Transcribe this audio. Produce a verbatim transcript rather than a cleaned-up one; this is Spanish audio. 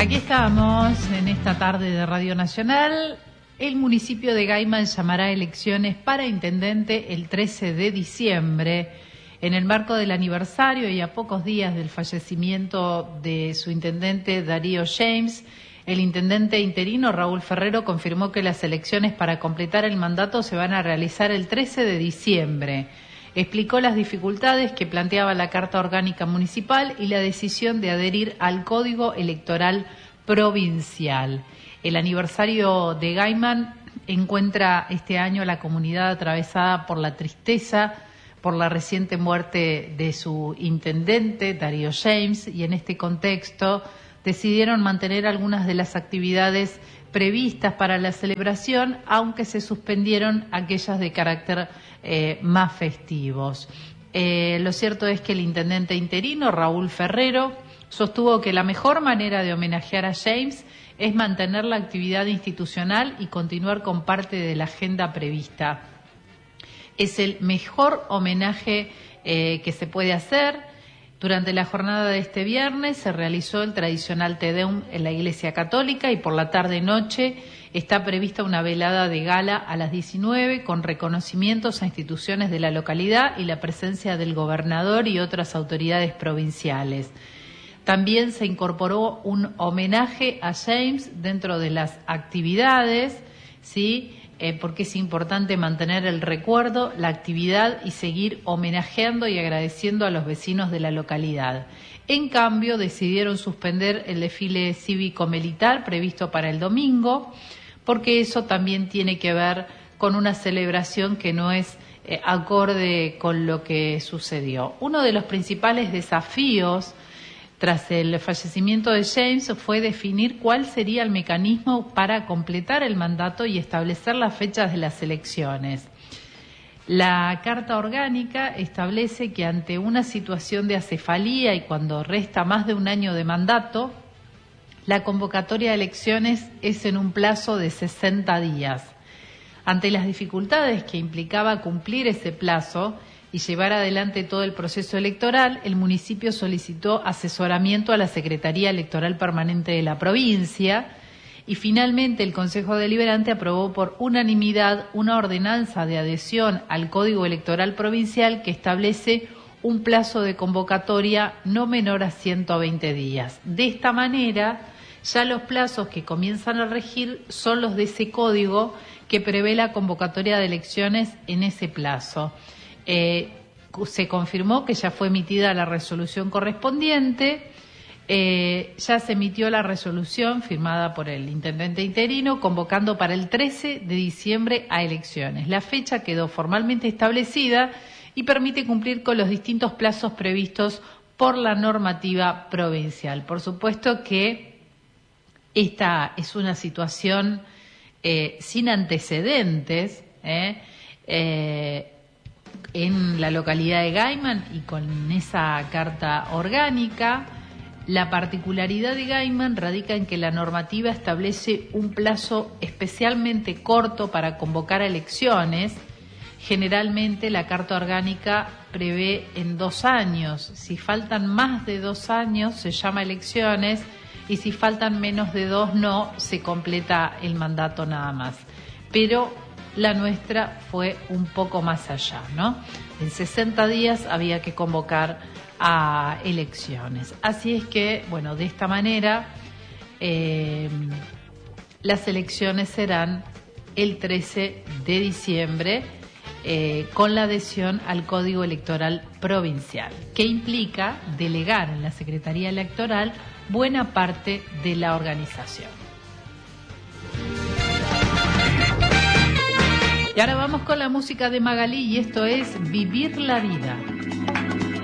Aquí estamos en esta tarde de Radio Nacional. El municipio de Gaiman llamará elecciones para intendente el trece de diciembre. En el marco del aniversario y a pocos días del fallecimiento de su intendente Darío James, el intendente interino Raúl Ferrero confirmó que las elecciones para completar el mandato se van a realizar el trece de diciembre. Explicó las dificultades que planteaba la Carta Orgánica Municipal y la decisión de adherir al Código Electoral Provincial. El aniversario de Gaiman encuentra este año la comunidad atravesada por la tristeza por la reciente muerte de su intendente, Darío James, y en este contexto decidieron mantener algunas de las actividades previstas para la celebración, aunque se suspendieron aquellas de carácter eh, más festivos. Eh, lo cierto es que el intendente interino, Raúl Ferrero, sostuvo que la mejor manera de homenajear a James es mantener la actividad institucional y continuar con parte de la agenda prevista. Es el mejor homenaje eh, que se puede hacer. Durante la jornada de este viernes se realizó el tradicional Te Deum en la Iglesia Católica y por la tarde-noche está prevista una velada de gala a las diecinueve con reconocimientos a instituciones de la localidad y la presencia del gobernador y otras autoridades provinciales. También se incorporó un homenaje a James dentro de las actividades, ¿sí? Eh, porque es importante mantener el recuerdo, la actividad y seguir homenajeando y agradeciendo a los vecinos de la localidad. En cambio, decidieron suspender el desfile cívico-militar previsto para el domingo, porque eso también tiene que ver con una celebración que no es eh, acorde con lo que sucedió. Uno de los principales desafíos tras el fallecimiento de James fue definir cuál sería el mecanismo para completar el mandato y establecer las fechas de las elecciones. La Carta Orgánica establece que ante una situación de acefalía y cuando resta más de un año de mandato, la convocatoria de elecciones es en un plazo de sesenta días. Ante las dificultades que implicaba cumplir ese plazo y llevar adelante todo el proceso electoral, el municipio solicitó asesoramiento a la Secretaría Electoral Permanente de la provincia y finalmente el Consejo Deliberante aprobó por unanimidad una ordenanza de adhesión al Código Electoral Provincial que establece un plazo de convocatoria no menor a ciento veinte días. De esta manera, ya los plazos que comienzan a regir son los de ese código que prevé la convocatoria de elecciones en ese plazo. Eh, se confirmó que ya fue emitida la resolución correspondiente, eh, ya se emitió la resolución firmada por el intendente interino convocando para el trece de diciembre a elecciones. La fecha quedó formalmente establecida y permite cumplir con los distintos plazos previstos por la normativa provincial. Por supuesto que esta es una situación eh, sin antecedentes, eh, eh, en la localidad de Gaiman y con esa carta orgánica. La particularidad de Gaiman radica en que la normativa establece un plazo especialmente corto para convocar a elecciones. Generalmente la carta orgánica prevé en dos años. Si faltan más de dos años se llama elecciones y si faltan menos de dos no, se completa el mandato nada más. Pero la nuestra fue un poco más allá, ¿no? En sesenta días había que convocar a elecciones. Así es que, bueno, de esta manera eh, las elecciones serán el trece de diciembre eh, con la adhesión al Código Electoral Provincial, que implica delegar en la Secretaría Electoral buena parte de la organización. Y ahora vamos con la música de Magalí y esto es Vivir la Vida.